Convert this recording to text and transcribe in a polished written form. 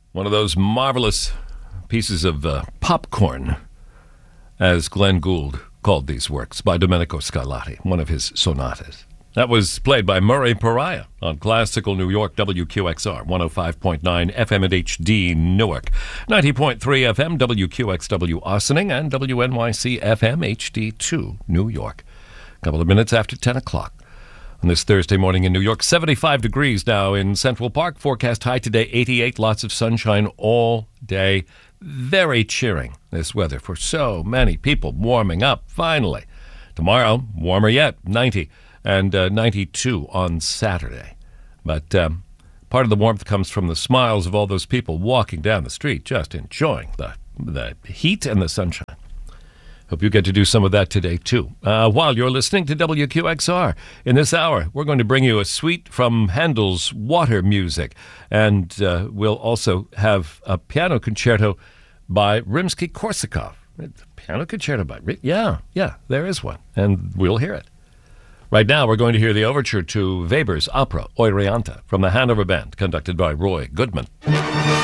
One of those marvelous pieces of popcorn, as Glenn Gould called these works, by Domenico Scarlatti, one of his sonatas. That was played by Murray Pariah on Classical New York, WQXR, 105.9 FM at HD Newark, 90.3 FM, WQXW Ossining, and WNYC FM HD2 New York. A couple of minutes after 10 o'clock. On this Thursday morning in New York, 75 degrees now in Central Park. Forecast high today, 88. Lots of sunshine all day. Very cheering, this weather, for so many people warming up, finally. Tomorrow, warmer yet, 90, and 92 on Saturday. But part of the warmth comes from the smiles of all those people walking down the street, just enjoying the heat and the sunshine. Hope you get to do some of that today, too. While you're listening to WQXR, in this hour, we're going to bring you a suite from Handel's Water Music. And we'll also have a piano concerto by Rimsky-Korsakov. Piano concerto by... Yeah, there is one. And we'll hear it. Right now, we're going to hear the overture to Weber's opera, Euryanthe, from the Hanover Band, conducted by Roy Goodman.